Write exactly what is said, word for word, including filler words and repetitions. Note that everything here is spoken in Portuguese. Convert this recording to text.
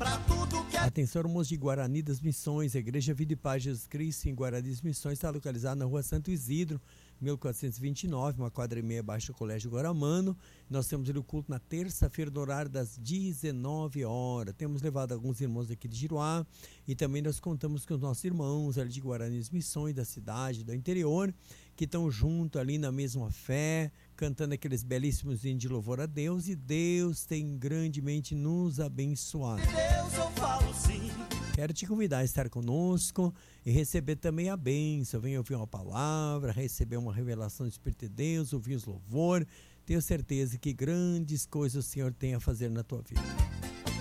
Atenção, irmãos de Guarani das Missões, a Igreja Vida e Paz de Jesus Cristo em Guarani das Missões está localizada na rua Santo Isidro, mil quatrocentos e vinte e nove, uma quadra e meia abaixo do Colégio Guaramano. Nós temos o culto na terça-feira no horário das dezenove horas. Temos levado alguns irmãos aqui de Giruá e também nós contamos com os nossos irmãos ali de Guarani das Missões, da cidade, do interior, que estão junto ali na mesma fé, cantando aqueles belíssimos hinos de louvor a Deus, e Deus tem grandemente nos abençoado. Deus, eu falo sim. Quero te convidar a estar conosco e receber também a bênção. Venha ouvir uma palavra, receber uma revelação do Espírito de Deus, ouvir os louvor. Tenho certeza que grandes coisas o Senhor tem a fazer na tua vida.